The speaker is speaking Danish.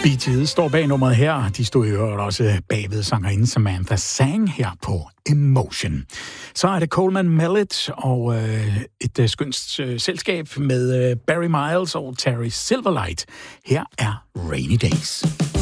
Bee Gees står bag nummeret her. De stod i øvrigt også bagved sangerinde Samantha Sang her på Emotion. Så er det Coleman Mellett og et skønt selskab med Barry Miles og Terry Silverlight. Her er Rainy Days.